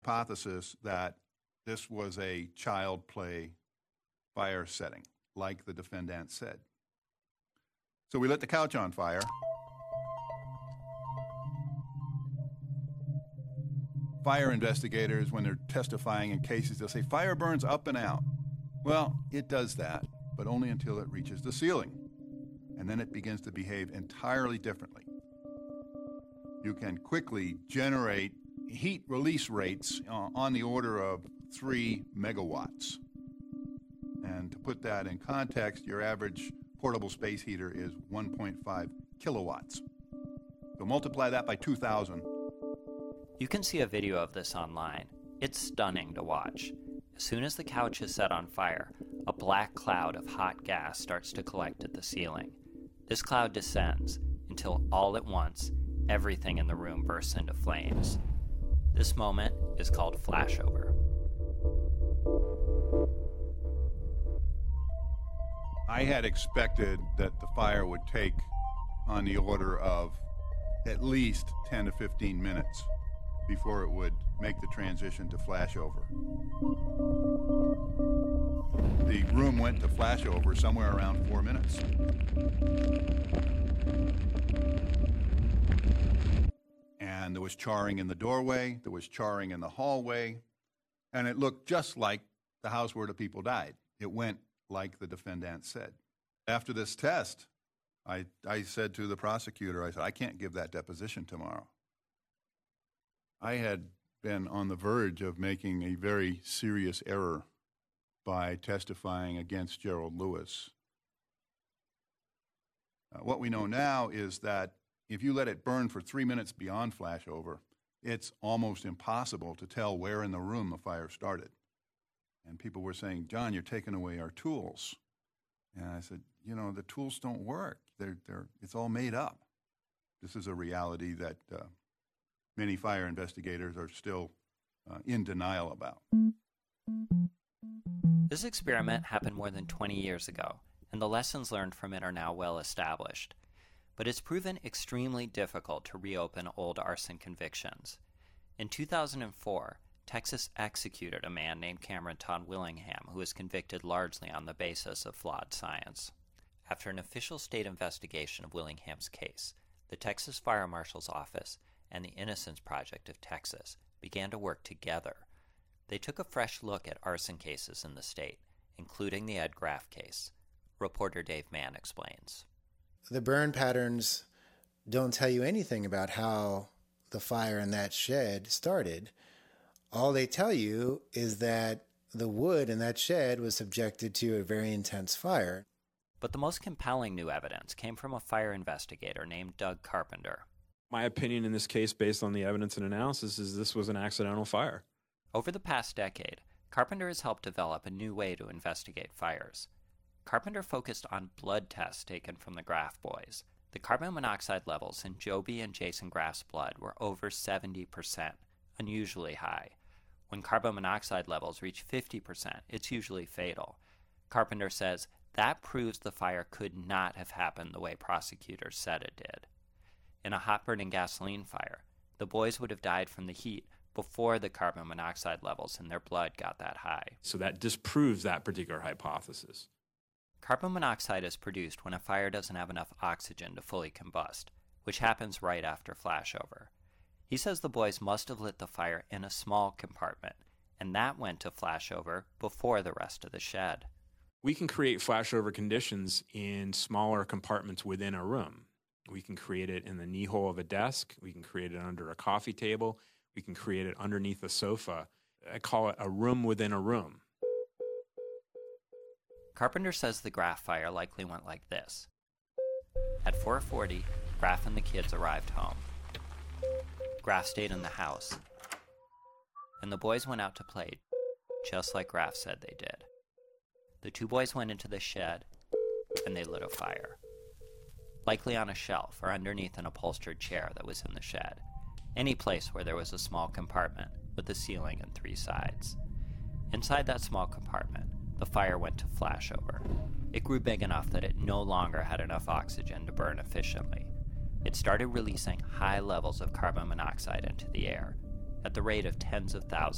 hypothesis that this was a child play fire setting, like the defendant said. So we lit the couch on fire. Fire investigators, when they're testifying in cases, they'll say, fire burns up and out. Well, it does that, but only until it reaches the ceiling. And then it begins to behave entirely differently. You can quickly generate heat release rates on the order of 3 megawatts. And to put that in context, your average portable space heater is 1.5 kilowatts. So multiply that by 2,000. You can see a video of this online. It's stunning to watch. As soon as the couch is set on fire, a black cloud of hot gas starts to collect at the ceiling. This cloud descends until all at once, everything in the room bursts into flames. This moment is called flashover. I had expected that the fire would take on the order of at least 10 to 15 minutes before it would make the transition to flashover. The room went to flashover somewhere around 4 minutes. And there was charring in the doorway, there was charring in the hallway, and it looked just like the house where the people died. It went like the defendant said. After this test, I said to the prosecutor, I said, I can't give that deposition tomorrow. I had been on the verge of making a very serious error by testifying against Gerald Lewis. What we know now is that if you let it burn for 3 minutes beyond flashover, it's almost impossible to tell where in the room the fire started. And people were saying, John, you're taking away our tools. And I said, you know, the tools don't work. It's all made up. This is a reality that many fire investigators are still in denial about. This experiment happened more than 20 years ago, and the lessons learned from it are now well established. But it's proven extremely difficult to reopen old arson convictions. In 2004, Texas executed a man named Cameron Todd Willingham, who was convicted largely on the basis of flawed science. After an official state investigation of Willingham's case, the Texas Fire Marshal's Office and the Innocence Project of Texas began to work together. They took a fresh look at arson cases in the state, including the Ed Graff case. Reporter Dave Mann explains. The burn patterns don't tell you anything about how the fire in that shed started. All they tell you is that the wood in that shed was subjected to a very intense fire. But the most compelling new evidence came from a fire investigator named Doug Carpenter. My opinion in this case, based on the evidence and analysis, is this was an accidental fire. Over the past decade, Carpenter has helped develop a new way to investigate fires. Carpenter focused on blood tests taken from the Graff boys. The carbon monoxide levels in Joby and Jason Graff's blood were over 70%, unusually high. When carbon monoxide levels reach 50%, it's usually fatal. Carpenter says that proves the fire could not have happened the way prosecutors said it did. In a hot-burning gasoline fire, the boys would have died from the heat before the carbon monoxide levels in their blood got that high. So that disproves that particular hypothesis. Carbon monoxide is produced when a fire doesn't have enough oxygen to fully combust, which happens right after flashover. He says the boys must have lit the fire in a small compartment, and that went to flashover before the rest of the shed. We can create flashover conditions in smaller compartments within a room. We can create it in the knee hole of a desk. We can create it under a coffee table. We can create it underneath a sofa. I call it a room within a room. Carpenter says the Graff fire likely went like this. At 4:40, Graff and the kids arrived home. Graff stayed in the house, and the boys went out to play, just like Graff said they did. The two boys went into the shed, and they lit a fire, likely on a shelf or underneath an upholstered chair that was in the shed, any place where there was a small compartment with a ceiling and 3 sides. Inside that small compartment, the fire went to flashover. It grew big enough that it no longer had enough oxygen to burn efficiently. It started releasing high levels of carbon monoxide into the air, at the rate of tens of thousands